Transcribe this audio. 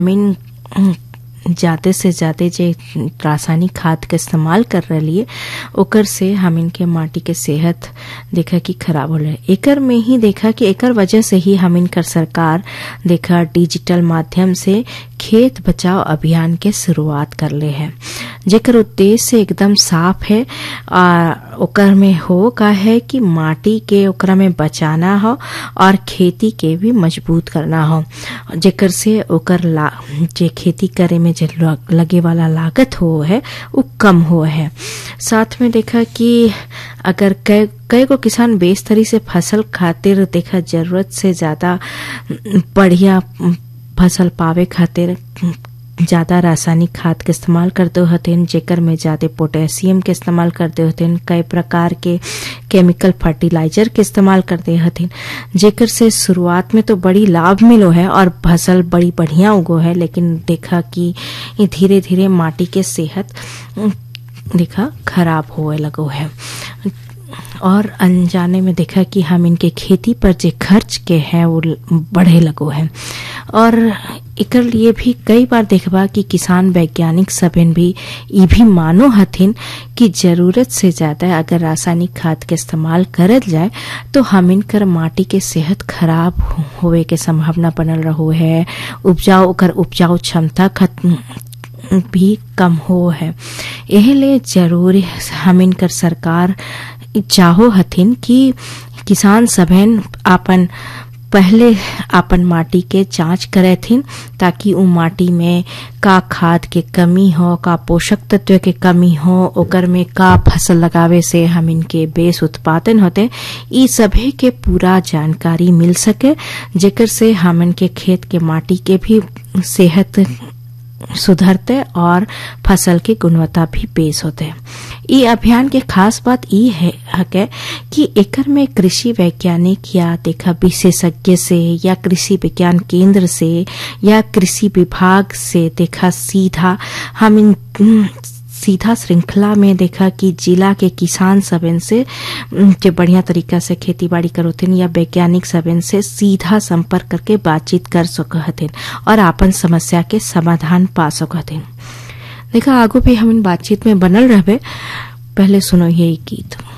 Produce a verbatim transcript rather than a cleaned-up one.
मीन ज्यादा से ज्यादा जे रासायनिक खाद के इस्तेमाल कर रही है ओकर से हम इनके माटी के सेहत देखा कि खराब हो रहा है। एकर में ही देखा कि एकर वजह से ही हम इनकर सरकार देखा डिजिटल माध्यम से खेत बचाओ अभियान के शुरुआत कर ले है, जेकर उद्देश्य एकदम साफ है। आ, ओकर में हो का है कि माटी के ओकरा में बचाना हो और खेती के भी मजबूत करना हो, जेकर से ओकर ला जे खेती करे में जे लगे वाला लागत हो है वो कम हो है। साथ में देखा कि अगर कई कई को किसान बेस्तरी से फसल खातिर देखा जरूरत से ज्यादा बढ़िया फसल पावे खातिर ज्यादा रासायनिक खाद के इस्तेमाल करते हथिन, जेकर में ज्यादा पोटेशियम के इस्तेमाल करते हथिन, कई प्रकार के केमिकल फर्टिलाइजर के इस्तेमाल करते हथिन, जेकर से शुरुआत में तो बड़ी लाभ मिलो है और फसल बड़ी बढ़िया उगो है, लेकिन देखा कि धीरे धीरे माटी के सेहत देखा खराब होए लगो है और अनजाने में देखा कि हम इनके खेती पर जे खर्च के हैं वो बढ़े लगो है। और एकर लिए भी कई बार देखबा कि किसान वैज्ञानिक सबन भी ये भी मानो हथिन कि जरूरत से ज्यादा अगर रासायनिक खाद के इस्तेमाल करल जाए तो हम इनकर माटी के सेहत खराब होवे के संभावना बनल रहो है, उपजाऊ ओकर उपजाऊ क्षमता खत्म भी कम हो है। यही ले जरूरी हम इनकर सरकार चाहो हथिन कि किसान सबन आपन पहले आपन माटी के जांच करे थिन, ताकि उ माटी में का खाद के कमी हो, का पोषक तत्व के कमी हो, ओकर में का फसल लगावे से हम इनके बेस उत्पादन होते, ई सभी के पूरा जानकारी मिल सके, जेकर से हम इनके खेत के माटी के भी सेहत सुधरते और फसल की गुणवत्ता भी बेस होते। ये अभियान के खास बात ये है, है कि एकर में कृषि वैज्ञानिक या देखा विशेषज्ञ से या कृषि विज्ञान केंद्र से या कृषि विभाग से देखा सीधा हम इन सीधा श्रृंखला में देखा कि जिला के किसान सबन से जो बढ़िया तरीका से खेती बाड़ी करोथिन या वैज्ञानिक सबन से सीधा संपर्क करके बातचीत कर सकथिन और आपन समस्या के समाधान पा सकथिन। देखा आगो भी हम इन बातचीत में बनल रहबे। पहले सुनो ये गीत।